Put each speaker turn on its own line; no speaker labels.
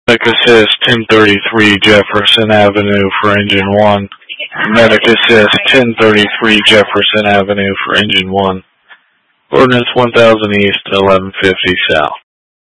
Medic Assist 1033 Jefferson Avenue for Engine 1. Medic Assist 1033 Jefferson Avenue for Engine 1. Coordinates 1000 East, 1150 South.